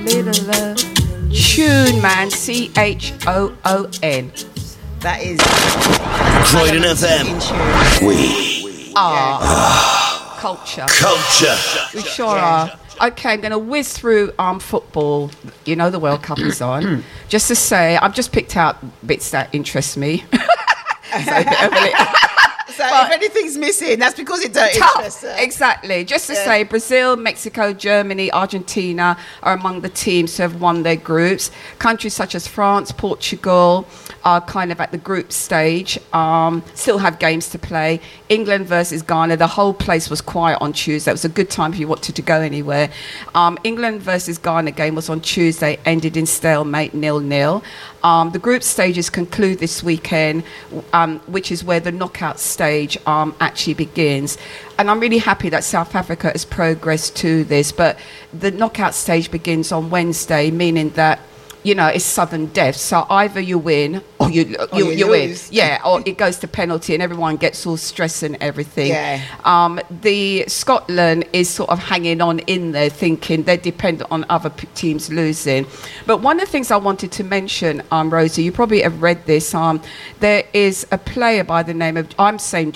Little tune, man. CHOON. That is Croydon FM. We are culture. Culture. We sure are. Okay, I'm going to whiz through football. You know the World Cup is on. Just to say, I've just picked out bits that interest me. So if anything's missing, that's because it don't interest us. Exactly. Just to say, Brazil, Mexico, Germany, Argentina are among the teams who have won their groups. Countries such as France, Portugal are kind of at the group stage, still have games to play. England versus Ghana, the whole place was quiet on Tuesday. It was a good time if you wanted to go anywhere. England versus Ghana game was on Tuesday, ended in stalemate 0-0. The group stages conclude this weekend, which is where the knockout stage actually begins. And I'm really happy that South Africa has progressed to this. But the knockout stage begins on Wednesday, meaning that, you know, it's sudden death. So either you win or you win. Yeah, or it goes to penalty and everyone gets all stress and everything. Yeah. The Scotland is sort of hanging on in there, thinking they're dependent on other teams losing. But one of the things I wanted to mention, Rosie, you probably have read this. There is a player by the name of, I'm saying